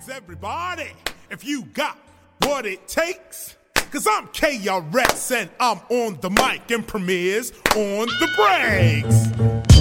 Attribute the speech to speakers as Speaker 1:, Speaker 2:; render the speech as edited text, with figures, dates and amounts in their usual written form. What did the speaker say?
Speaker 1: everybody, if you got what it takes. Cause I'm KRS and I'm on the mic and Premier's on the breaks.